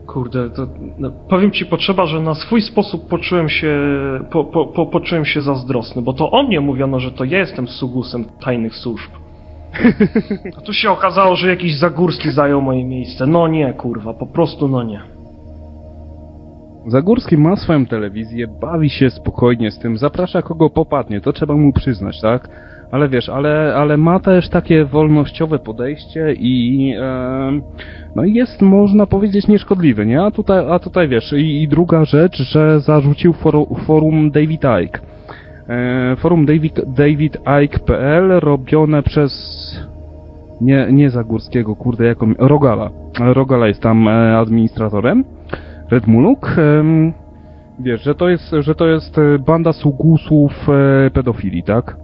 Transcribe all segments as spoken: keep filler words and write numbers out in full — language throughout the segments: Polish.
Kurde, to, no, powiem ci, potrzeba, że na swój sposób poczułem się, po, po, po, poczułem się zazdrosny, bo to o mnie mówiono, że to ja jestem sugusem tajnych służb. A tu się okazało, że jakiś Zagórski zajął moje miejsce. No nie, kurwa, po prostu no nie. Zagórski ma swoją telewizję, bawi się spokojnie z tym, zaprasza kogo popadnie, to trzeba mu przyznać, tak? Ale wiesz, ale, ale ma też takie wolnościowe podejście i e, no jest, można powiedzieć, nieszkodliwy, nie? A tutaj, a tutaj wiesz, i, i druga rzecz, że zarzucił forum, forum David Icke. E, forum David, David Icke kropka p l robione przez nie, nie Zagórskiego, kurde, jako Rogala. Rogala jest tam e, administratorem. Red Muluk. E, wiesz, że to jest, że to jest banda sługusów e, pedofilii, tak?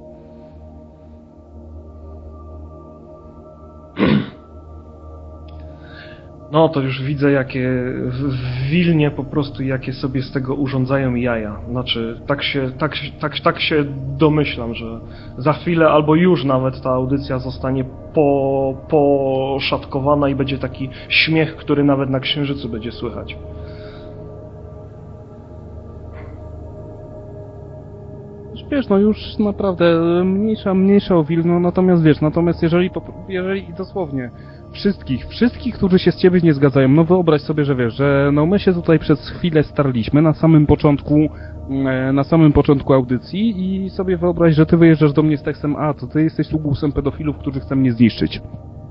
No to już widzę, jakie w, w Wilnie po prostu, jakie sobie z tego urządzają jaja. Znaczy, tak się, tak, tak, tak się domyślam, że za chwilę albo już nawet ta audycja zostanie po, poszatkowana i będzie taki śmiech, który nawet na Księżycu będzie słychać. Wiesz, no już naprawdę mniejsza, mniejsza o Wilno, natomiast wiesz, natomiast jeżeli, jeżeli dosłownie wszystkich, wszystkich, którzy się z ciebie nie zgadzają, no wyobraź sobie, że wiesz, że no my się tutaj przez chwilę starliśmy na samym początku, na samym początku audycji i sobie wyobraź, że ty wyjeżdżasz do mnie z tekstem, a to ty jesteś sługusem pedofilów, którzy chcą mnie zniszczyć.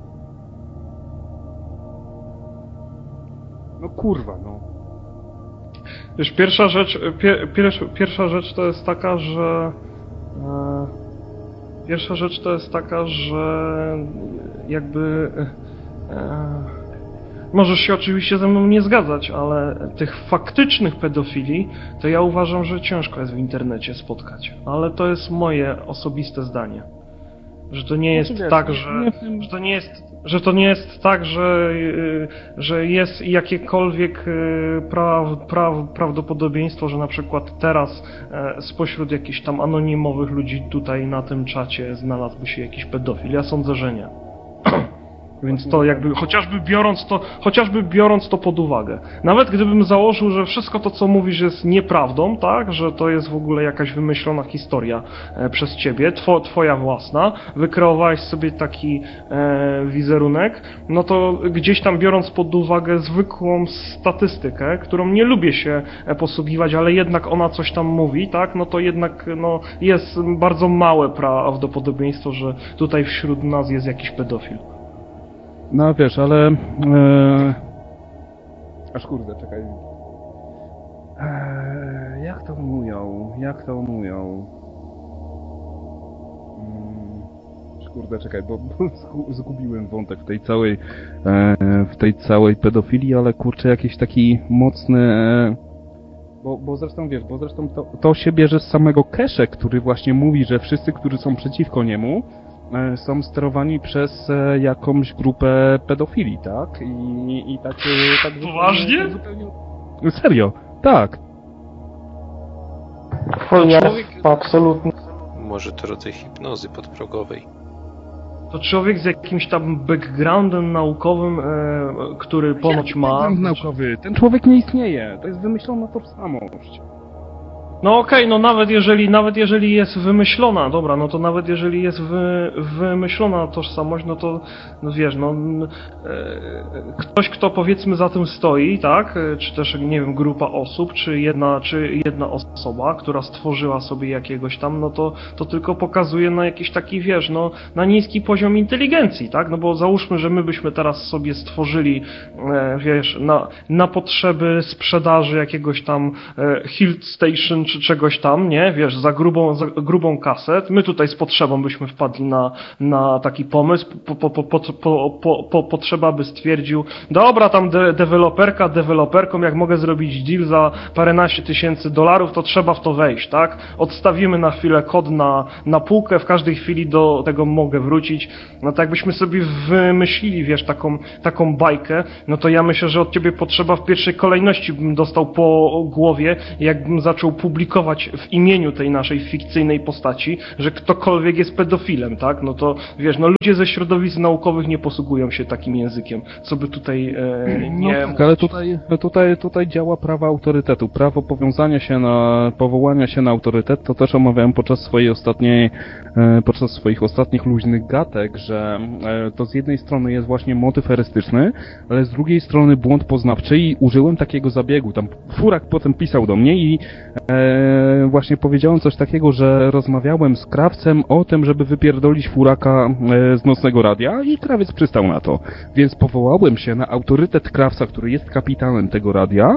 No kurwa, no. Wiesz, pierwsza rzecz, pier, pierwsza, pierwsza rzecz to jest taka, że e, pierwsza rzecz to jest taka, że jakby e, możesz się oczywiście ze mną nie zgadzać, ale tych faktycznych pedofili to ja uważam, że ciężko jest w internecie spotkać. Ale to jest moje osobiste zdanie. Że to nie jest wiesz, tak, że, nie... że to nie jest, że to nie jest tak, że, że jest jakiekolwiek pra, pra, prawdopodobieństwo, że na przykład teraz spośród jakichś tam anonimowych ludzi tutaj na tym czacie znalazłby się jakiś pedofil. Ja sądzę, że nie. Więc to jakby, chociażby biorąc to, chociażby biorąc to pod uwagę. Nawet gdybym założył, że wszystko to, co mówisz, jest nieprawdą, tak? Że to jest w ogóle jakaś wymyślona historia e, przez ciebie, two, twoja własna, wykreowałeś sobie taki e, wizerunek, no to gdzieś tam biorąc pod uwagę zwykłą statystykę, którą nie lubię się posługiwać, ale jednak ona coś tam mówi, tak? No to jednak, no, jest bardzo małe prawdopodobieństwo, że tutaj wśród nas jest jakiś pedofil. No wiesz, ale... E... Aż kurde, czekaj. E... Jak to mówią? Jak to mówią? Hmm... Aż kurde, czekaj, bo, bo zgubiłem wątek w tej całej... E... w tej całej pedofilii, ale kurczę, jakiś taki mocny... E... Bo, bo zresztą wiesz, bo zresztą to, to się bierze z samego Kesze, który właśnie mówi, że wszyscy, którzy są przeciwko niemu, są sterowani przez jakąś grupę pedofili, tak? I, i tak... tak Poważnie? Tak zupełnie... Serio, tak. To człowiek... absolutnie. Może to rodzaj hipnozy podprogowej. To człowiek z jakimś tam backgroundem naukowym, e, który ponoć ma... Background naukowy? Ten człowiek nie istnieje. To jest wymyślona tożsamość. No okej, okay, no nawet jeżeli, nawet jeżeli jest wymyślona, dobra, no to nawet jeżeli jest wy, wymyślona tożsamość, no to, no wiesz, no e, ktoś, kto powiedzmy za tym stoi, tak, czy też, nie wiem, grupa osób, czy jedna, czy jedna osoba, która stworzyła sobie jakiegoś tam, no to, to tylko pokazuje na jakiś taki, wiesz, no, na niski poziom inteligencji, tak, no bo załóżmy, że my byśmy teraz sobie stworzyli, e, wiesz, na, na potrzeby sprzedaży jakiegoś tam e, Hilt Station, czy czegoś tam, nie? Wiesz, za grubą, za grubą kasę. My tutaj z potrzebą byśmy wpadli na, na taki pomysł. Po, po, po, po, po, po, potrzeba by stwierdził, dobra, tam de, deweloperka, deweloperką, jak mogę zrobić deal za paręnaście tysięcy dolarów, to trzeba w to wejść, tak? Odstawimy na chwilę kod na, na półkę, w każdej chwili do tego mogę wrócić. No to jakbyśmy sobie wymyślili, wiesz, taką, taką bajkę, no to ja myślę, że od ciebie potrzeba w pierwszej kolejności bym dostał po głowie, jakbym zaczął publikować publikować w imieniu tej naszej fikcyjnej postaci, że ktokolwiek jest pedofilem, tak? No to wiesz, no ludzie ze środowisk naukowych nie posługują się takim językiem, co by tutaj e, nie... No tak, ale tutaj, tutaj, tutaj działa prawo autorytetu. Prawo powiązania się na, powołania się na autorytet, to też omawiałem podczas swojej ostatniej, e, podczas swoich ostatnich luźnych gatek, że e, to z jednej strony jest właśnie motyw erystyczny, ale z drugiej strony błąd poznawczy i użyłem takiego zabiegu. Tam Furak potem pisał do mnie i e, właśnie powiedziałem coś takiego, że rozmawiałem z krawcem o tym, żeby wypierdolić Furaka e, z nocnego radia i krawiec przystał na to. Więc powołałem się na autorytet krawca, który jest kapitanem tego radia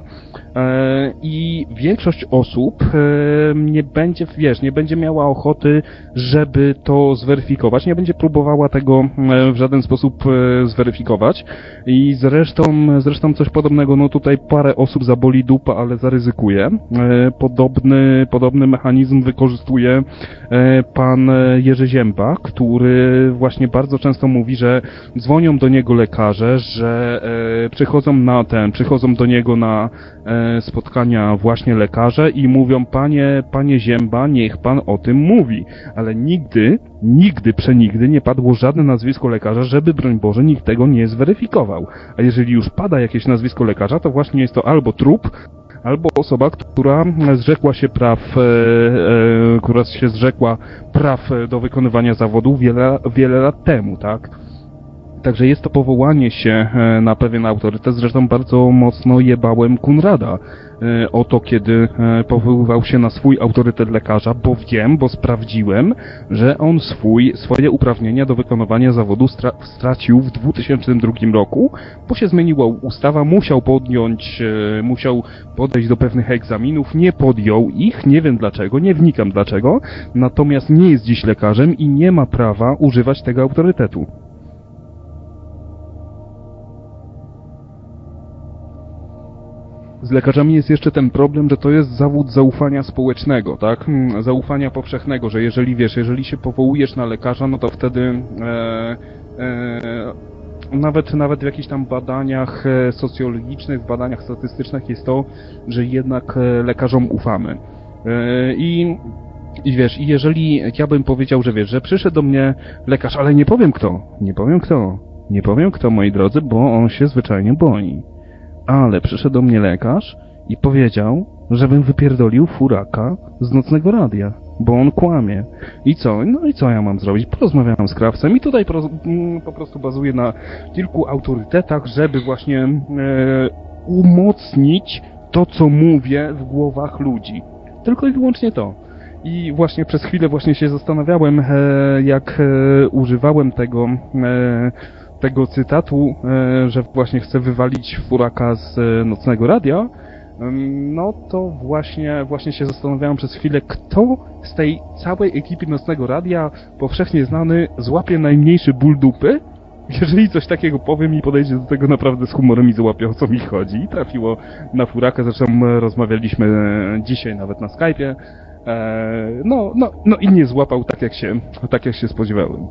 e, i większość osób e, nie będzie, wiesz, nie będzie miała ochoty, żeby to zweryfikować, nie będzie próbowała tego e, w żaden sposób e, zweryfikować i zresztą, zresztą coś podobnego, no tutaj parę osób zaboli dupa, ale zaryzykuje. E, podobny, podobny mechanizm wykorzystuje e, pan Jerzy Zięba, który właśnie bardzo często mówi, że dzwonią do niego lekarze, że e, przychodzą na ten, przychodzą do niego na e, spotkania właśnie lekarze i mówią, panie, panie Zięba, niech pan o tym mówi. Ale nigdy, nigdy, przenigdy nie padło żadne nazwisko lekarza, żeby, broń Boże, nikt tego nie zweryfikował. A jeżeli już pada jakieś nazwisko lekarza, to właśnie jest to albo trup, albo osoba, która zrzekła się praw, e, e, która się zrzekła praw do wykonywania zawodu wiele, wiele lat temu, tak? Także jest to powołanie się na pewien autorytet. Zresztą bardzo mocno jebałem Kunrada o to, kiedy powoływał się na swój autorytet lekarza, bo wiem, bo sprawdziłem, że on swój, swoje uprawnienia do wykonywania zawodu stra- stracił w dwutysięcznym drugim roku, bo się zmieniła ustawa, musiał podjąć, musiał podejść do pewnych egzaminów, nie podjął ich, nie wiem dlaczego, nie wnikam dlaczego, natomiast nie jest dziś lekarzem i nie ma prawa używać tego autorytetu. Z lekarzami jest jeszcze ten problem, że to jest zawód zaufania społecznego, tak? Zaufania powszechnego, że jeżeli wiesz, jeżeli się powołujesz na lekarza, no to wtedy e, e, nawet, nawet w jakichś tam badaniach socjologicznych, w badaniach statystycznych jest to, że jednak lekarzom ufamy. E, i, I wiesz, i jeżeli ja bym powiedział, że wiesz, że przyszedł do mnie lekarz, ale nie powiem kto, nie powiem kto, nie powiem kto, moi drodzy, bo on się zwyczajnie boi. Ale przyszedł do mnie lekarz i powiedział, żebym wypierdolił Furaka z nocnego radia, bo on kłamie. I co? No i co ja mam zrobić? Porozmawiałem z krawcem i tutaj po, po prostu bazuję na kilku autorytetach, żeby właśnie e, umocnić to, co mówię w głowach ludzi. Tylko i wyłącznie to. I właśnie przez chwilę właśnie się zastanawiałem, e, jak e, używałem tego e, tego cytatu, że właśnie chcę wywalić Furaka z nocnego radia, no to właśnie, właśnie się zastanawiałem przez chwilę, kto z tej całej ekipy nocnego radia, powszechnie znany, złapie najmniejszy ból dupy, jeżeli coś takiego powiem i podejdzie do tego naprawdę z humorem i złapie, o co mi chodzi. I trafiło na Furaka, zresztą rozmawialiśmy dzisiaj nawet na Skype'ie, no, no, no i nie złapał tak jak się, tak jak się spodziewałem.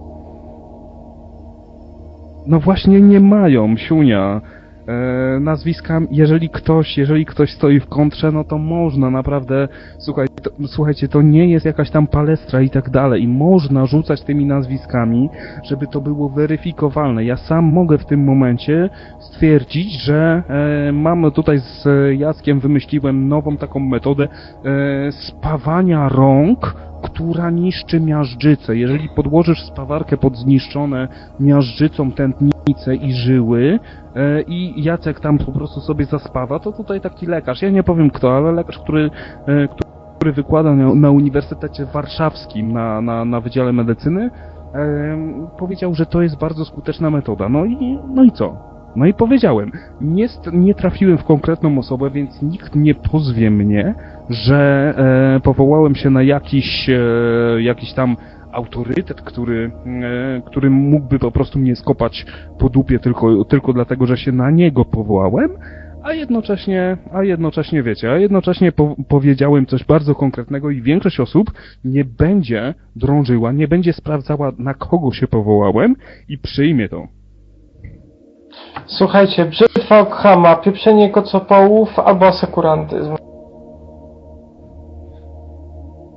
No właśnie nie mają, siunia, e, nazwiska, jeżeli ktoś, jeżeli ktoś stoi w kontrze, no to można naprawdę, słuchaj, to, słuchajcie, to nie jest jakaś tam palestra i tak dalej i można rzucać tymi nazwiskami, żeby to było weryfikowalne. Ja sam mogę w tym momencie stwierdzić, że e, mam tutaj z Jackiem, wymyśliłem nową taką metodę e, spawania rąk, która niszczy miażdżycę. Jeżeli podłożysz spawarkę pod zniszczone miażdżycą tętnice i żyły e, i Jacek tam po prostu sobie zaspawa, to tutaj taki lekarz, ja nie powiem kto, ale lekarz, który, e, który wykłada na, na Uniwersytecie Warszawskim na, na, na Wydziale Medycyny, e, powiedział, że to jest bardzo skuteczna metoda. No i, no i co? No i powiedziałem, nie, nie trafiłem w konkretną osobę, więc nikt nie pozwie mnie, że e, powołałem się na jakiś, e, jakiś tam autorytet, który, e, który mógłby po prostu mnie skopać po dupie tylko, tylko dlatego, że się na niego powołałem, a jednocześnie, a jednocześnie wiecie, a jednocześnie po, powiedziałem coś bardzo konkretnego i większość osób nie będzie drążyła, nie będzie sprawdzała, na kogo się powołałem i przyjmie to. Słuchajcie, brzytwa Okhama, pieprzenie kocopołów albo asekurantyzm.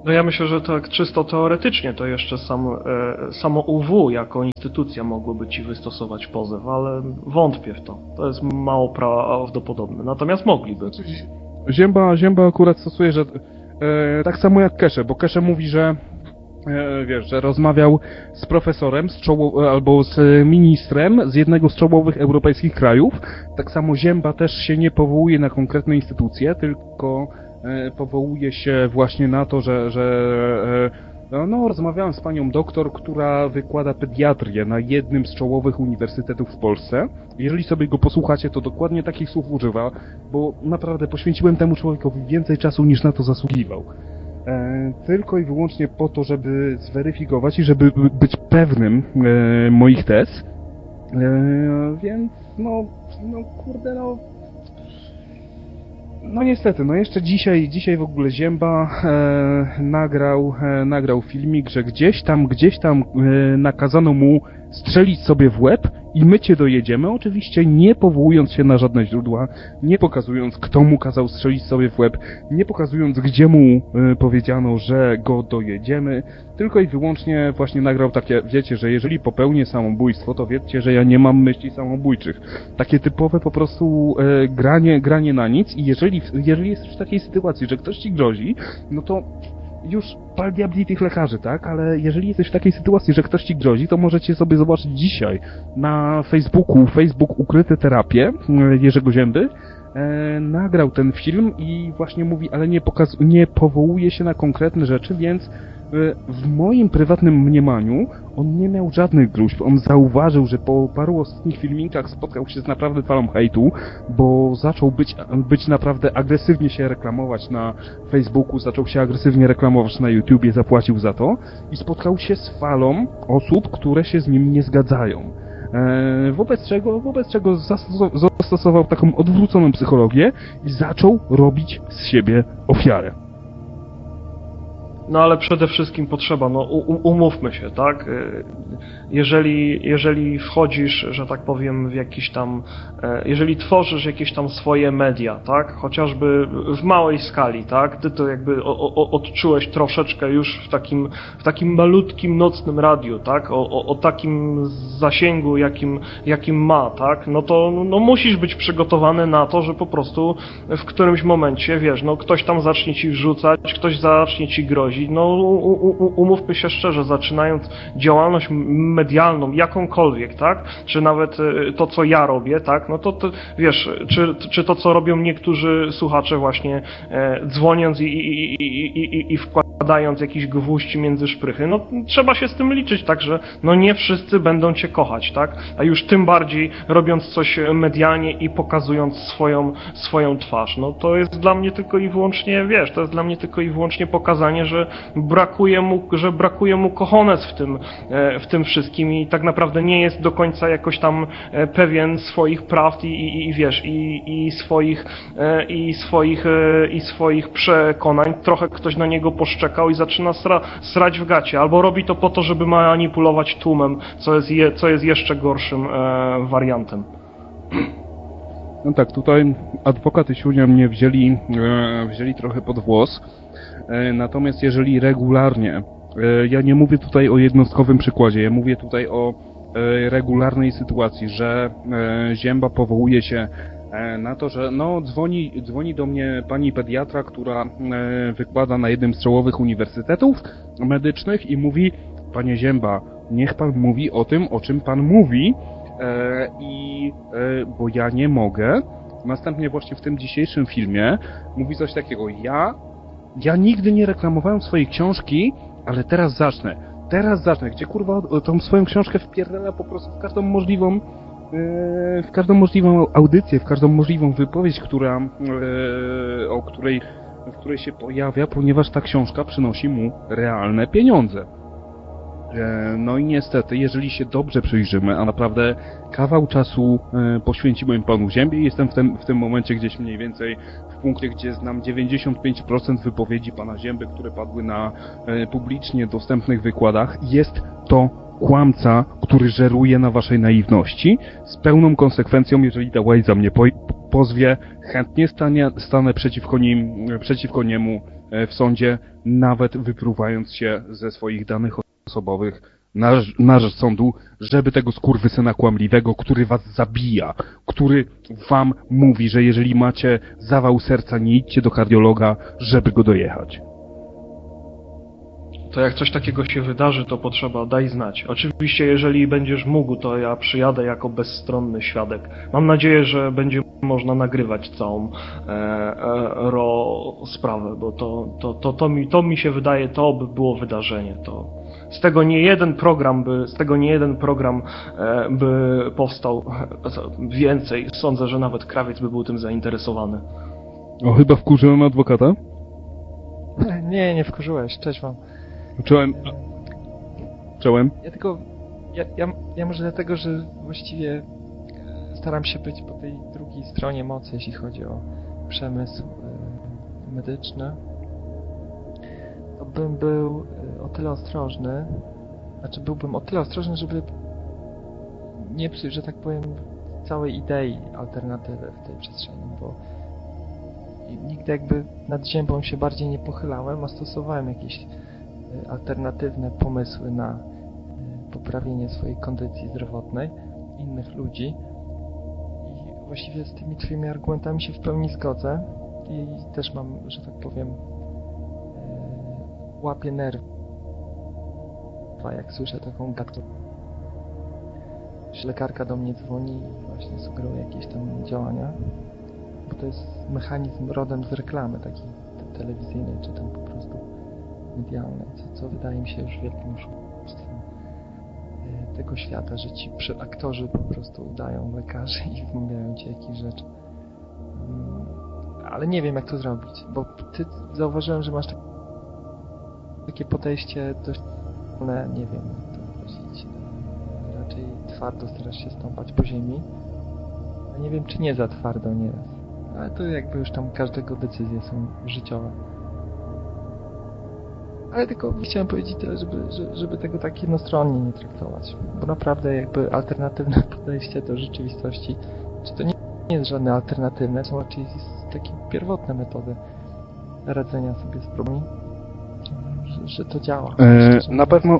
No ja myślę, że tak czysto teoretycznie to jeszcze sam, e, samo U W jako instytucja mogłoby ci wystosować pozew, ale wątpię w to. To jest mało prawdopodobne. Natomiast mogliby. Zięba, Zięba akurat stosuje, że e, tak samo jak Kesze, bo Kesze mówi, że e, wiesz, że rozmawiał z profesorem z czoło, albo z ministrem z jednego z czołowych europejskich krajów. Tak samo Zięba też się nie powołuje na konkretne instytucje, tylko e, powołuje się właśnie na to, że, że e, no, rozmawiałem z panią doktor, która wykłada pediatrię na jednym z czołowych uniwersytetów w Polsce. Jeżeli sobie go posłuchacie, to dokładnie takich słów używa, bo naprawdę poświęciłem temu człowiekowi więcej czasu niż na to zasługiwał. E, tylko i wyłącznie po to, żeby zweryfikować i żeby być pewnym e, moich tez. E, więc no, no kurde no... No niestety, no jeszcze dzisiaj, dzisiaj w ogóle Zięba e, nagrał, e, nagrał filmik, że gdzieś tam, gdzieś tam e, nakazano mu strzelić sobie w łeb i my cię dojedziemy, oczywiście nie powołując się na żadne źródła, nie pokazując kto mu kazał strzelić sobie w łeb, nie pokazując gdzie mu e, powiedziano, że go dojedziemy, tylko i wyłącznie właśnie nagrał takie, wiecie, że jeżeli popełnię samobójstwo, to wiedzcie, że ja nie mam myśli samobójczych. Takie typowe po prostu e, granie, granie na nic i jeżeli, jeżeli jesteś w takiej sytuacji, że ktoś ci grozi, no to już pal diabli tych lekarzy, tak? Ale jeżeli jesteś w takiej sytuacji, że ktoś ci grozi, to możecie sobie zobaczyć dzisiaj na Facebooku, Facebook Ukryte Terapie Jerzego Zięby, e, nagrał ten film i właśnie mówi, ale nie, pokaz- nie powołuje się na konkretne rzeczy, więc w moim prywatnym mniemaniu on nie miał żadnych gruźb. On zauważył, że po paru ostatnich filmikach spotkał się z naprawdę falą hejtu, bo zaczął być, być naprawdę agresywnie się reklamować na Facebooku, zaczął się agresywnie reklamować na YouTubie, zapłacił za to i spotkał się z falą osób, które się z nim nie zgadzają. E, wobec czego, wobec czego zastos- zastosował taką odwróconą psychologię i zaczął robić z siebie ofiarę. No ale przede wszystkim potrzeba, no u, umówmy się, tak? Jeżeli, jeżeli wchodzisz, że tak powiem, w jakiś tam, jeżeli tworzysz jakieś tam swoje media, tak? Chociażby w małej skali, tak? Ty to jakby o, o, odczułeś troszeczkę już w takim, w takim malutkim nocnym radiu, tak? O, o, o takim zasięgu, jakim, jakim ma, tak? No to no, musisz być przygotowany na to, że po prostu w którymś momencie, wiesz, no ktoś tam zacznie ci wrzucać, ktoś zacznie ci grozić. No u, u, umówmy się szczerze, zaczynając działalność medialną, jakąkolwiek, tak? Czy nawet to, co ja robię, tak? No to, to wiesz, czy, czy to, co robią niektórzy słuchacze właśnie e, dzwoniąc i, i, i, i, i wkładając jakiś gwóźdź między szprychy, no trzeba się z tym liczyć, tak? Że no nie wszyscy będą cię kochać, tak? A już tym bardziej robiąc coś medialnie i pokazując swoją, swoją twarz. No to jest dla mnie tylko i wyłącznie, wiesz, to jest dla mnie tylko i wyłącznie pokazanie, że brakuje mu, że brakuje mu cojones w tym, w tym wszystkim i tak naprawdę nie jest do końca jakoś tam pewien swoich prawd i, i, i wiesz, i, i swoich, i swoich, i swoich przekonań. Trochę ktoś na niego poszczekał i zaczyna sra, srać w gacie, albo robi to po to, żeby manipulować tłumem, co jest, je, co jest jeszcze gorszym e, wariantem. No tak, tutaj adwokat i siunia mnie wzięli, e, wzięli trochę pod włos. Natomiast jeżeli regularnie, ja nie mówię tutaj o jednostkowym przykładzie, ja mówię tutaj o regularnej sytuacji, że Zięba powołuje się na to, że no dzwoni, dzwoni do mnie pani pediatra, która wykłada na jednym z czołowych uniwersytetów medycznych i mówi: panie Zięba, niech pan mówi o tym, o czym pan mówi i bo ja nie mogę. Następnie właśnie w tym dzisiejszym filmie mówi coś takiego: ja Ja nigdy nie reklamowałem swojej książki, ale teraz zacznę. Teraz zacznę, gdzie kurwa tą swoją książkę wpierdala po prostu w każdą możliwą, yy, w każdą możliwą audycję, w każdą możliwą wypowiedź, która, yy, o której, w której się pojawia, ponieważ ta książka przynosi mu realne pieniądze. No i niestety, jeżeli się dobrze przyjrzymy, a naprawdę kawał czasu poświęciłem panu Ziębie, jestem w tym, w tym momencie gdzieś mniej więcej w punkcie, gdzie znam dziewięćdziesiąt pięć procent wypowiedzi pana Zięby, które padły na publicznie dostępnych wykładach, jest to kłamca, który żeruje na waszej naiwności, z pełną konsekwencją, jeżeli ta łajza mnie po, pozwie, chętnie stanie, stanę przeciwko nim, przeciwko niemu w sądzie, nawet wypruwając się ze swoich danych osobowych na, na rzecz sądu, żeby tego skurwysyna kłamliwego, który was zabija, który wam mówi, że jeżeli macie zawał serca, nie idźcie do kardiologa, żeby go dojechać. To jak coś takiego się wydarzy, to potrzeba, daj znać. Oczywiście, jeżeli będziesz mógł, to ja przyjadę jako bezstronny świadek. Mam nadzieję, że będzie można nagrywać całą e, e, rozprawę, bo to, to, to, to, mi, to mi się wydaje, to by było wydarzenie. To z tego nie jeden program by, z tego nie jeden program e, by powstał więcej. Sądzę, że nawet Krawiec by był tym zainteresowany. O, chyba wkurzyłem adwokata? Nie, nie wkurzyłeś. Cześć wam. Czołem. Czołem. Ja tylko... Ja, ja, ja może dlatego, że właściwie staram się być po tej drugiej stronie mocy, jeśli chodzi o przemysł y, medyczny. To bym był y, o tyle ostrożny, znaczy byłbym o tyle ostrożny, żeby nie psuć, że tak powiem, całej idei alternatywy w tej przestrzeni, bo nigdy jakby nad ziemią się bardziej nie pochylałem, a stosowałem jakieś alternatywne pomysły na poprawienie swojej kondycji zdrowotnej innych ludzi i właściwie z tymi twoimi argumentami się w pełni zgodzę i też mam, że tak powiem, łapię nerw, jak słyszę taką gadkę. Lekarka do mnie dzwoni i właśnie sugeruje jakieś tam działania, bo to jest mechanizm rodem z reklamy takiej telewizyjnej, czy tam po prostu medialnej, co, co wydaje mi się już wielkim oszustwem tego świata, że ci aktorzy po prostu udają lekarzy i wmawiają ci jakieś rzeczy. Ale nie wiem, jak to zrobić, bo ty zauważyłem, że masz takie podejście dość, nie wiem, to powiedzieć, raczej twardo starasz się stąpać po ziemi, a nie wiem, czy nie za twardo nieraz. Ale to jakby już tam każdego decyzje są życiowe. Ale tylko chciałem powiedzieć tyle, żeby, żeby tego tak jednostronnie nie traktować. Bo naprawdę jakby alternatywne podejście do rzeczywistości, czy to nie jest żadne alternatywne, są raczej takie pierwotne metody radzenia sobie z problemami, że, że to działa. Eee, na pewno...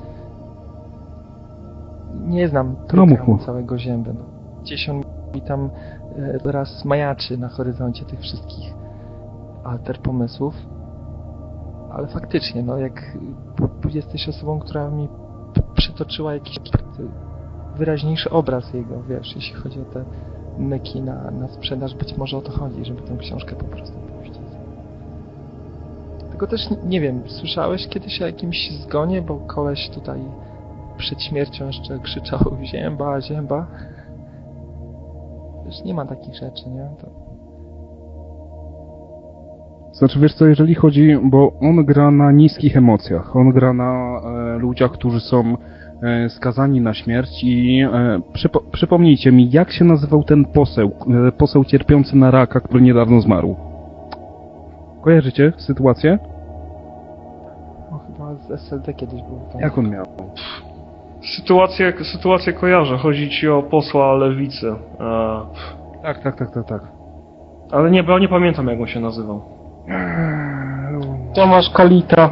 Nie znam programu no, całego Zięby. No. Gdzieś on mi tam teraz majaczy na horyzoncie tych wszystkich alter pomysłów. Ale faktycznie, no jak jesteś osobą, która mi przytoczyła jakiś wyraźniejszy obraz jego, wiesz, jeśli chodzi o te myki na, na sprzedaż, być może o to chodzi, żeby tę książkę po prostu puścić. Tylko też, nie wiem, słyszałeś kiedyś o jakimś zgonie, bo koleś tutaj przed śmiercią jeszcze krzyczał zięba, zięba. Wiesz, nie ma takich rzeczy, nie? To... Znaczy, wiesz co, jeżeli chodzi, bo on gra na niskich emocjach, on gra na e, ludziach, którzy są e, skazani na śmierć i e, przypo, przypomnijcie mi, jak się nazywał ten poseł, e, poseł cierpiący na raka, który niedawno zmarł? Kojarzycie sytuację? No chyba z S L D kiedyś był. Tam. Jak on miał? Sytuację, sytuację kojarzę, chodzi ci o posła Lewicy. A... Tak, tak, tak, tak, tak. Ale nie, bo nie pamiętam, jak on się nazywał. Tomasz Kalita.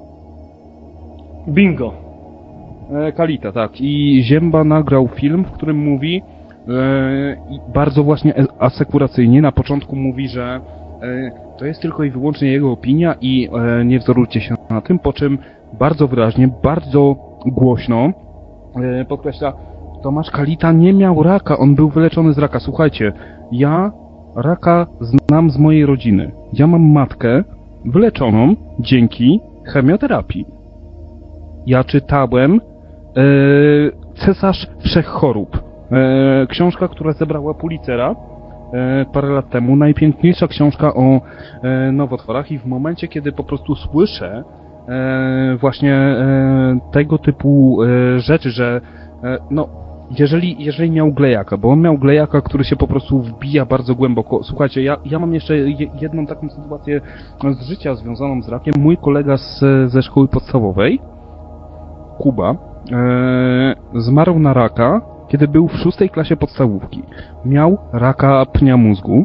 Bingo. E, Kalita, tak. I Zięba nagrał film, w którym mówi e, i bardzo właśnie asekuracyjnie na początku mówi, że e, to jest tylko i wyłącznie jego opinia i e, nie wzorujcie się na tym, po czym bardzo wyraźnie, bardzo głośno e, podkreśla, Tomasz Kalita nie miał raka, on był wyleczony z raka. Słuchajcie, ja raka znam z mojej rodziny. Ja mam matkę wyleczoną dzięki chemioterapii. Ja czytałem e, Cesarz Wszechchorób. E, książka, która zebrała Pulitzera e, parę lat temu. Najpiękniejsza książka o e, nowotworach i w momencie, kiedy po prostu słyszę e, właśnie e, tego typu e, rzeczy, że e, no Jeżeli, jeżeli miał glejaka, bo on miał glejaka, który się po prostu wbija bardzo głęboko. Słuchajcie, ja, ja mam jeszcze jedną taką sytuację z życia związaną z rakiem. Mój kolega z, ze szkoły podstawowej, Kuba, e, zmarł na raka, kiedy był w szóstej klasie podstawówki. Miał raka pnia mózgu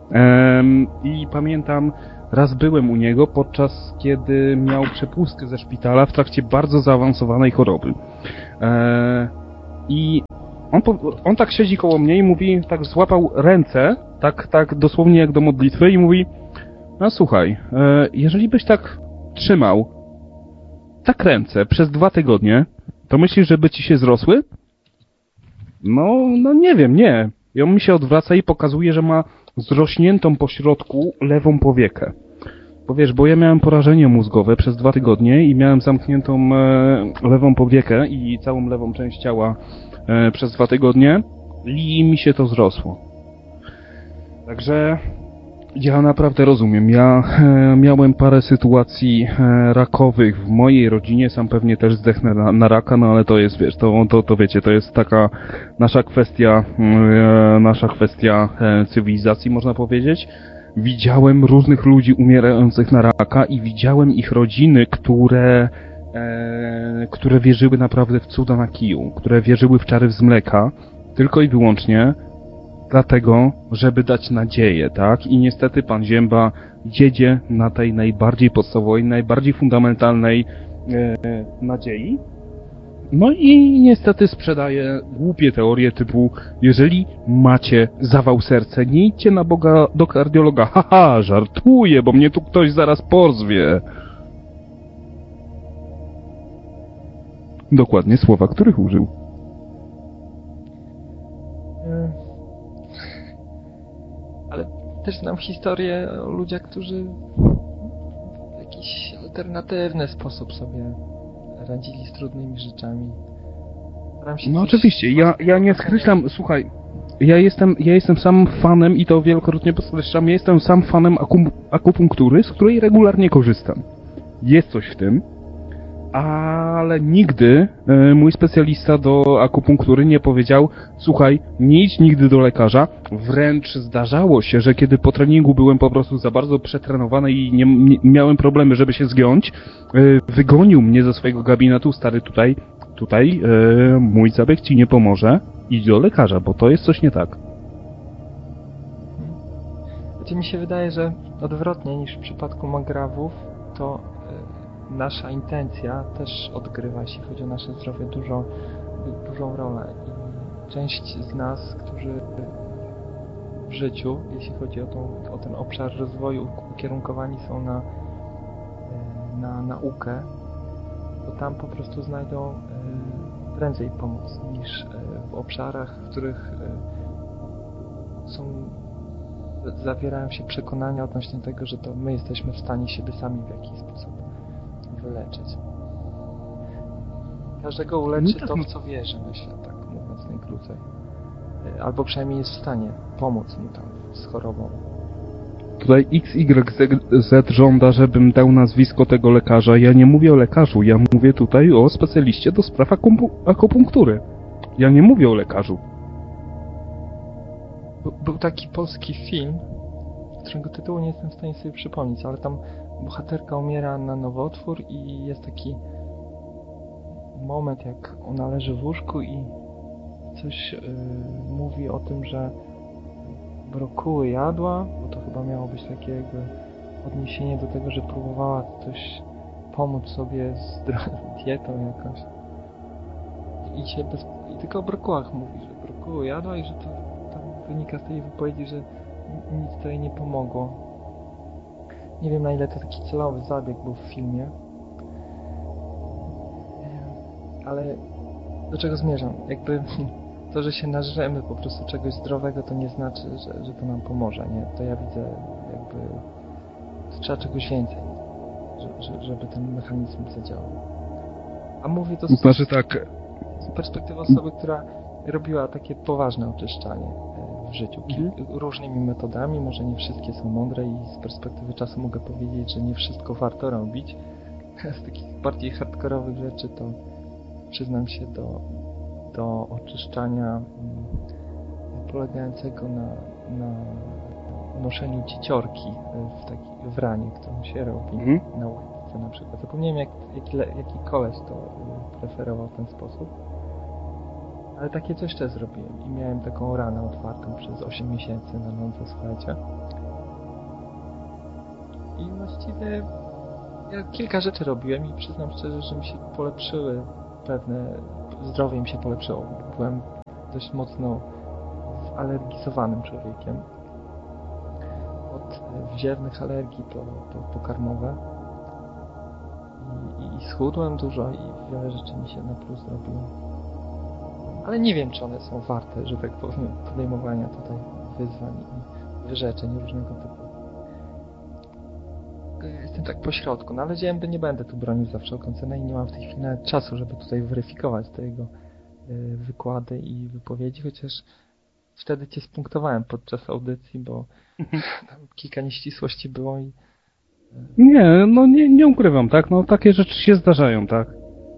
Ehm, I pamiętam, raz byłem u niego, podczas kiedy miał przepustkę ze szpitala w trakcie bardzo zaawansowanej choroby. Ehm, I on, po, on tak siedzi koło mnie i mówi, tak złapał ręce, tak, tak dosłownie jak do modlitwy i mówi: no słuchaj, e, jeżeli byś tak trzymał tak ręce przez dwa tygodnie, to myślisz, żeby ci się zrosły? No, no nie wiem, nie. I on mi się odwraca i pokazuje, że ma zrośniętą po środku lewą powiekę. Bo wiesz, bo ja miałem porażenie mózgowe przez dwa tygodnie i miałem zamkniętą e, lewą powiekę i całą lewą część ciała e, przez dwa tygodnie i mi się to zrosło. Także ja naprawdę rozumiem. Ja e, miałem parę sytuacji e, rakowych w mojej rodzinie, sam pewnie też zdechnę na, na raka, no ale to jest, wiesz, to, to, to wiecie, to jest taka nasza kwestia, e, nasza kwestia e, cywilizacji, można powiedzieć. Widziałem różnych ludzi umierających na raka i widziałem ich rodziny, które, e, które wierzyły naprawdę w cuda na kiju, które wierzyły w czary z mleka, tylko i wyłącznie dlatego, żeby dać nadzieję, tak? I niestety pan Zięba jedzie na tej najbardziej podstawowej, najbardziej fundamentalnej e, nadziei. No i niestety sprzedaje głupie teorie typu: jeżeli macie zawał serca, nie idźcie na Boga do kardiologa. Haha, żartuję, bo mnie tu ktoś zaraz pozwie. Dokładnie słowa, których użył. Ale też znam historię o ludziach, którzy w jakiś alternatywny sposób sobie radzili z trudnymi rzeczami. No oczywiście, ja, ja nie skreślam, słuchaj, ja jestem, ja jestem sam fanem i to wielokrotnie podkreślam, ja jestem sam fanem akum, akupunktury, z której regularnie korzystam. Jest coś w tym, ale nigdy e, mój specjalista do akupunktury nie powiedział: słuchaj, nie idź nigdy do lekarza. Wręcz zdarzało się, że kiedy po treningu byłem po prostu za bardzo przetrenowany i nie, nie miałem problemy, żeby się zgiąć, e, wygonił mnie ze swojego gabinetu: stary, tutaj, tutaj e, mój zabieg ci nie pomoże, idź do lekarza, bo to jest coś nie tak. Znaczy, mi się wydaje, że odwrotnie niż w przypadku magrawów, to nasza intencja też odgrywa, jeśli chodzi o nasze zdrowie, dużo, dużą rolę. I część z nas, którzy w życiu, jeśli chodzi o, tą, o ten obszar rozwoju, ukierunkowani są na, na naukę, to tam po prostu znajdą prędzej pomoc niż w obszarach, w których są, zawierają się przekonania odnośnie tego, że to my jesteśmy w stanie siebie sami w jakiś sposób wyleczyć. Każdego uleczy to, w co wierzy, myślę, tak mówiąc najkrócej. Albo przynajmniej jest w stanie pomóc mu tam z chorobą. Tutaj X Y Z żąda, żebym dał nazwisko tego lekarza. Ja nie mówię o lekarzu, ja mówię tutaj o specjaliście do spraw akupunktury. Ja nie mówię o lekarzu. Był taki polski film, którego tytułu nie jestem w stanie sobie przypomnieć, ale tam bohaterka umiera na nowotwór i jest taki moment, jak ona leży w łóżku i coś yy, mówi o tym, że brokuły jadła, bo to chyba miało być takie jakby odniesienie do tego, że próbowała coś pomóc sobie z dietą jakąś. I, się bez, i tylko o brokułach mówi, że brokuły jadła i że to tam wynika z tej wypowiedzi, że nic to jej nie pomogło. Nie wiem, na ile to taki celowy zabieg był w filmie. Ale do czego zmierzam? Jakby to, że się nażremy po prostu czegoś zdrowego, to nie znaczy, że, że to nam pomoże, nie? To ja widzę jakby... To trzeba czegoś więcej, że, żeby ten mechanizm zadziałał. A mówię to z, znaczy tak... z perspektywy osoby, która robiła takie poważne oczyszczanie w życiu. Kil- różnymi metodami, może nie wszystkie są mądre i z perspektywy czasu mogę powiedzieć, że nie wszystko warto robić. Z takich bardziej hardkorowych rzeczy to przyznam się do, do oczyszczania polegającego na, na noszeniu cieciorki w taki w ranie, którą się robi mm. na łydce na przykład. Zapomniałem jak, jaki, jaki koleś to preferował w ten sposób. Ale takie coś też zrobiłem i miałem taką ranę otwartą przez osiem miesięcy na noc, słuchajcie. I właściwie ja kilka rzeczy robiłem i przyznam szczerze, że mi się polepszyły pewne, zdrowie mi się polepszyło. Byłem dość mocno zalergizowanym człowiekiem. Od wziewnych alergii po, po pokarmowe. I, i, I schudłem dużo i wiele rzeczy mi się na plus zrobiło. Ale nie wiem, czy one są warte, że tak powiem, podejmowania tutaj wyzwań i wyrzeczeń różnego typu. Jestem tak po środku, no ale że nie będę tu bronił za wszelką cenę i nie mam w tej chwili nawet czasu, żeby tutaj weryfikować te jego y, wykłady i wypowiedzi, chociaż wtedy cię spunktowałem podczas audycji, bo tam kilka nieścisłości było i... Y... Nie, no nie, nie ukrywam, tak? No takie rzeczy się zdarzają, tak?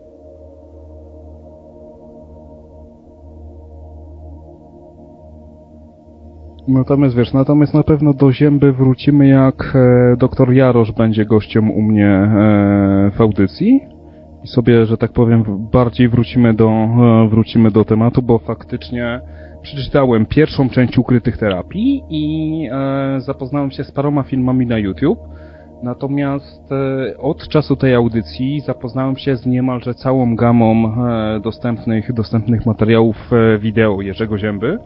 Natomiast wiesz, natomiast na pewno do Zięby wrócimy, jak e, doktor Jarosz będzie gościem u mnie e, w audycji i sobie, że tak powiem, bardziej wrócimy do, e, wrócimy do tematu, bo faktycznie przeczytałem pierwszą część Ukrytych Terapii i e, zapoznałem się z paroma filmami na YouTube. Natomiast e, od czasu tej audycji zapoznałem się z niemalże całą gamą e, dostępnych, dostępnych materiałów e, wideo Jerzego Zięby.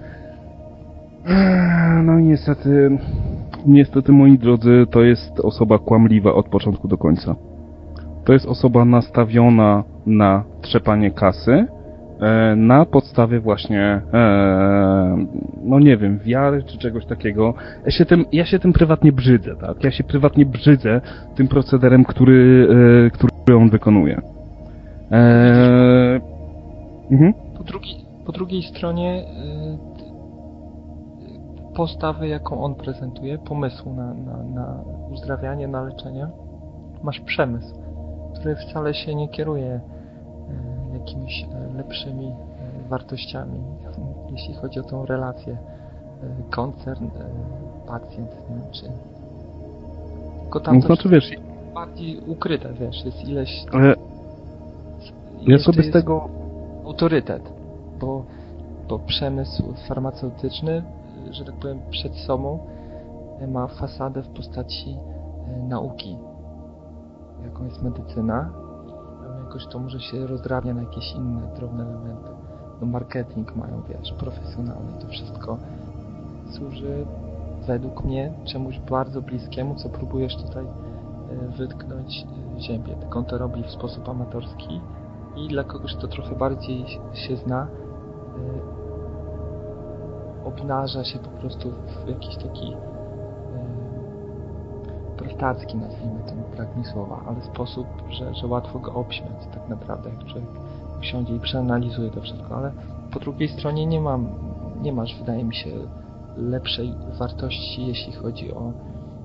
No i niestety, niestety moi drodzy, to jest osoba kłamliwa od początku do końca. To jest osoba nastawiona na trzepanie kasy, e, na podstawie właśnie, e, no nie wiem, wiary czy czegoś takiego. Ja się tym, ja się tym prywatnie brzydzę, tak? Ja się prywatnie brzydzę tym procederem, który, e, który on wykonuje. E, mhm. po, drugi, po drugiej stronie y postawy, jaką on prezentuje, pomysłu na, na, na uzdrawianie, na leczenie, masz przemysł, który wcale się nie kieruje e, jakimiś e, lepszymi e, wartościami, jeśli chodzi o tą relację e, koncern, e, pacjent, nie wiem, czy... Tylko tam no, znaczy, wiesz, bardziej ukryte, wiesz, jest ileś... Ale ja sobie z tego... autorytet, bo, bo przemysł farmaceutyczny, że tak powiem, przed sobą ma fasadę w postaci e, nauki, jaką jest medycyna. I jakoś to może się rozdrabnia na jakieś inne drobne elementy. No marketing mają, wiesz, profesjonalny. To wszystko służy według mnie czemuś bardzo bliskiemu, co próbujesz tutaj e, wytknąć e, Ziębie. Tylko on to robi w sposób amatorski i dla kogoś, kto trochę bardziej się zna, e, obnaża się po prostu w jakiś taki yy, prostacki, nazwijmy to, brak mi słowa, ale sposób, że, że łatwo go obśmiać tak naprawdę, jak człowiek usiądzie i przeanalizuje to wszystko, ale po drugiej stronie nie mam, nie masz, wydaje mi się, lepszej wartości, jeśli chodzi o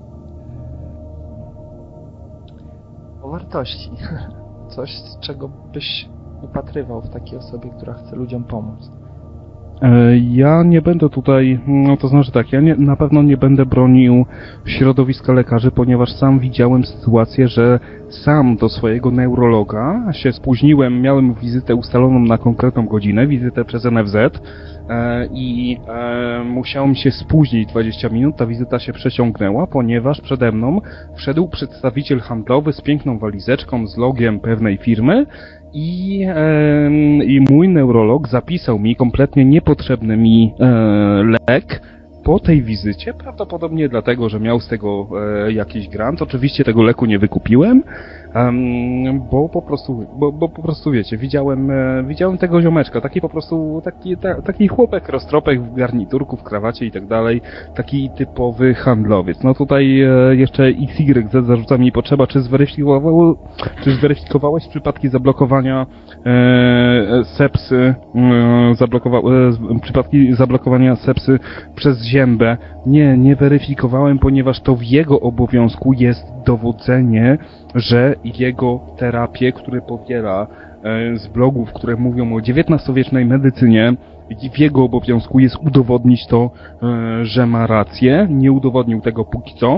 yy, o wartości. Coś, z czego byś upatrywał w takiej osobie, która chce ludziom pomóc. Ja nie będę tutaj, no to znaczy tak, ja nie, na pewno nie będę bronił środowiska lekarzy, ponieważ sam widziałem sytuację, że sam do swojego neurologa się spóźniłem, miałem wizytę ustaloną na konkretną godzinę, wizytę przez N F Z e, i e, musiałem się spóźnić dwadzieścia minut, ta wizyta się przeciągnęła, ponieważ przede mną wszedł przedstawiciel handlowy z piękną walizeczką z logiem pewnej firmy, I, e, i mój neurolog zapisał mi kompletnie niepotrzebny mi e, lek po tej wizycie, prawdopodobnie dlatego, że miał z tego e, jakiś grant. Oczywiście tego leku nie wykupiłem, um, bo po prostu, bo, bo po prostu wiecie, widziałem, e, widziałem tego ziomeczka, taki po prostu, taki, ta, taki chłopek roztropek w garniturku, w krawacie i tak dalej, taki typowy handlowiec. No tutaj e, jeszcze X Y Z zarzuca mi potrzeba, czy zweryfikował, czy zweryfikowałeś przypadki zablokowania e, sepsy, e, zablokowa, e, przypadki zablokowania sepsy przez Ziębę. Nie, nie weryfikowałem, ponieważ to w jego obowiązku jest dowodzenie, że jego terapie, które powiela e, z blogów, które mówią o dziewiętnastowiecznej medycynie, w jego obowiązku jest udowodnić to, e, że ma rację. Nie udowodnił tego póki co.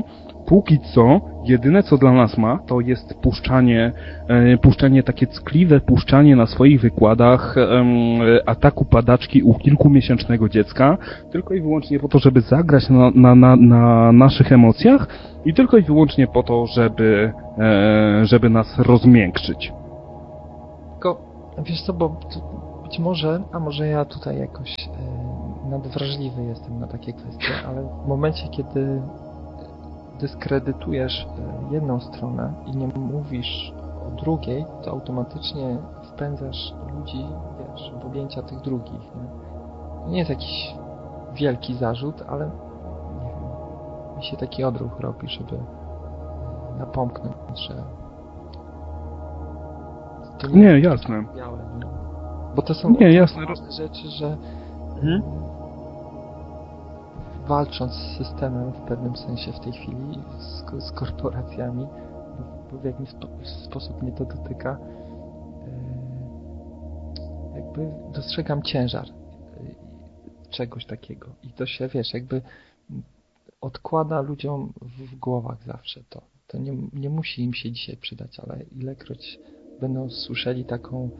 póki co jedyne co dla nas ma, to jest puszczanie, e, puszczanie takie ckliwe, puszczanie na swoich wykładach e, ataku padaczki u kilkumiesięcznego dziecka, tylko i wyłącznie po to, żeby zagrać na, na, na, na naszych emocjach i tylko i wyłącznie po to, żeby, e, żeby nas rozmiękczyć. Tylko, wiesz co, bo być może, a może ja tutaj jakoś e, nadwrażliwy jestem na takie kwestie, ale w momencie, kiedy dyskredytujesz jedną stronę i nie mówisz o drugiej, to automatycznie wpędzasz ludzi, wiesz, w objęcia tych drugich. Nie? To nie jest jakiś wielki zarzut, ale nie wiem, mi się taki odruch robi, żeby napomknąć, że to nie, nie jasne. Białe, nie? Bo to są nie, jasne. ważne rzeczy, że mhm. walcząc z systemem w pewnym sensie w tej chwili, z, z korporacjami, bo w jakiś spo, sposób mnie to dotyka, yy, jakby dostrzegam ciężar yy, czegoś takiego. I to się, wiesz, jakby odkłada ludziom w, w głowach zawsze to. To nie, nie musi im się dzisiaj przydać, ale ilekroć będą słyszeli taką,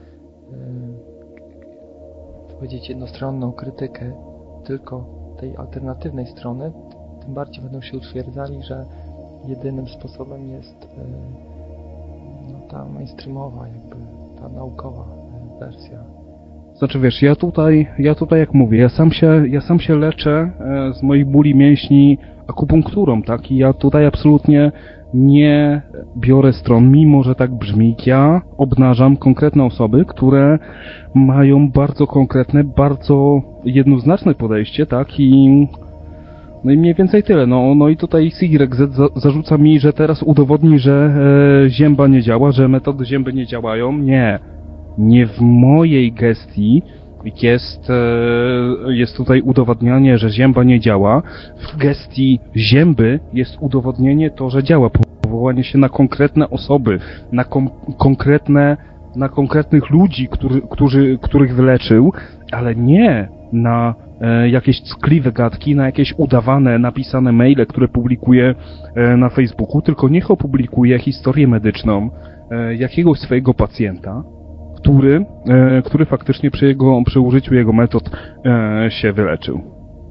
yy, powiedzieć, jednostronną krytykę tylko tej alternatywnej strony, tym bardziej będą się utwierdzali, że jedynym sposobem jest no, ta mainstreamowa, jakby ta naukowa wersja. Znaczy wiesz, ja tutaj, ja tutaj jak mówię, ja sam się, ja sam się leczę e, z moich bóli mięśni akupunkturą, tak? I ja tutaj absolutnie nie biorę stron, mimo że tak brzmi. Ja obnażam konkretne osoby, które mają bardzo konkretne, bardzo jednoznaczne podejście, tak? I no i mniej więcej tyle. No, no i tutaj X Y Z za, zarzuca mi, że teraz udowodni, że e, zięba nie działa, że metody zięby nie działają. Nie. Nie w mojej gestii jest, e, jest tutaj udowadnianie, że zięba nie działa. W gestii zięby jest udowodnienie to, że działa. Powołanie się na konkretne osoby, na kom- konkretne, na konkretnych ludzi, który, którzy, których wyleczył, ale nie na e, jakieś ckliwe gadki, na jakieś udawane, napisane maile, które publikuje e, na Facebooku, tylko niech opublikuje historię medyczną e, jakiegoś swojego pacjenta, który, e, który faktycznie przy, jego, przy użyciu jego metod e, się wyleczył.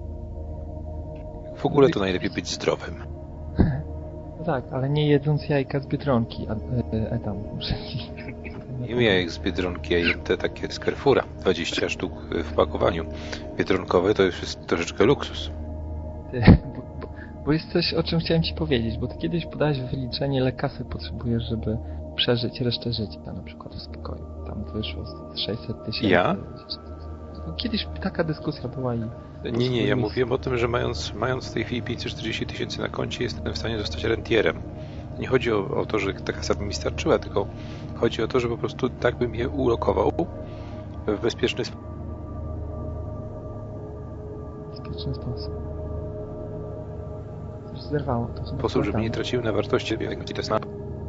W ogóle to najlepiej być zdrowym. Tak, ale nie jedząc jajka z Biedronki, a, a, a tam... Nie jajek z Biedronki, a jem te takie z Carrefoura. dwadzieścia sztuk w pakowaniu. Biedronkowe to już jest troszeczkę luksus. Ty, bo, bo, bo jest coś, o czym chciałem ci powiedzieć, bo ty kiedyś podałeś wyliczenie, ile kasy potrzebujesz, żeby przeżyć resztę życia, na przykład w spokoju. Tam wyszło z sześćset tysięcy. Ja? Kiedyś taka dyskusja była i... Nie, nie, ja mówiłem o tym, że mając, mając w tej chwili pięćset czterdzieści tysięcy na koncie, jestem w stanie zostać rentierem. Nie chodzi o, o to, że ta kasa by mi starczyła, tylko chodzi o to, że po prostu tak bym je ulokował w bezpieczny sposób. Bezpieczny sposób. Coś zerwało to. W sposób, żeby nie traciły na wartości, jak to jest na...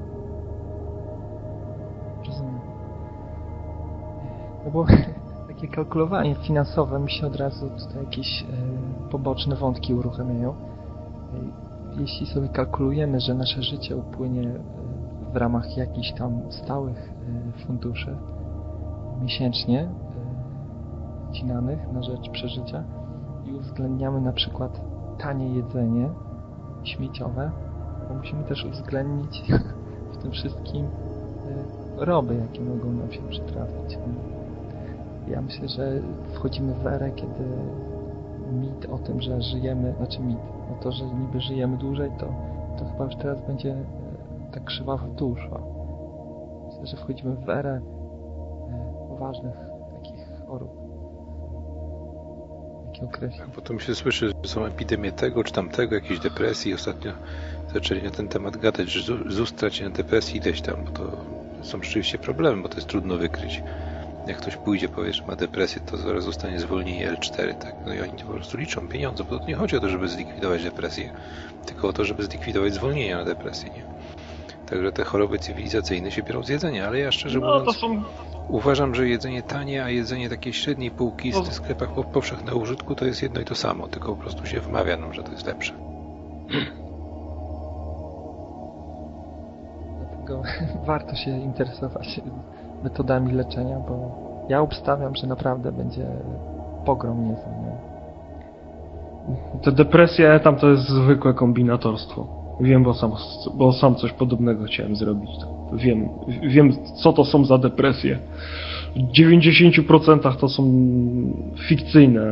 Rozumiem. No bo takie kalkulowanie finansowe mi się od razu tutaj jakieś e, poboczne wątki uruchamiają. Jeśli sobie kalkulujemy, że nasze życie upłynie w ramach jakichś tam stałych funduszy miesięcznie wcinanych na rzecz przeżycia i uwzględniamy na przykład tanie jedzenie śmieciowe, to musimy też uwzględnić w tym wszystkim roby, jakie mogą nam się przytrafić. Ja myślę, że wchodzimy w erę, kiedy mit o tym, że żyjemy, znaczy mit, o to, że niby żyjemy dłużej, to, to chyba już teraz będzie tak krzywa w dół szła. Myślę, że wchodzimy w erę poważnych takich chorób. Jakie określę. A potem się słyszy, że są epidemie tego czy tamtego, jakiejś depresji. Ostatnio zaczęli na ten temat gadać, że Z U S traci na depresji ileś tam, bo to są rzeczywiście problemy, bo to jest trudno wykryć. Jak ktoś pójdzie, powie, że ma depresję, to zaraz zostanie zwolnienie L cztery, tak? No i oni po prostu liczą pieniądze, bo to nie chodzi o to, żeby zlikwidować depresję, tylko o to, żeby zlikwidować zwolnienia na depresję, nie? Także te choroby cywilizacyjne się biorą z jedzenia, ale ja szczerze No, mówiąc to są... uważam, że jedzenie tanie, a jedzenie takiej średniej półki w tych sklepach powszechnego użytku to jest jedno i to samo, tylko po prostu się wmawia nam, że to jest lepsze. dlatego warto się interesować metodami leczenia, bo ja obstawiam, że naprawdę będzie pogrom niezły, nie? Te depresje tam to jest zwykłe kombinatorstwo. Wiem, bo sam, bo sam coś podobnego chciałem zrobić. Wiem, wiem, co to są za depresje. W dziewięćdziesięciu procentach to są fikcyjne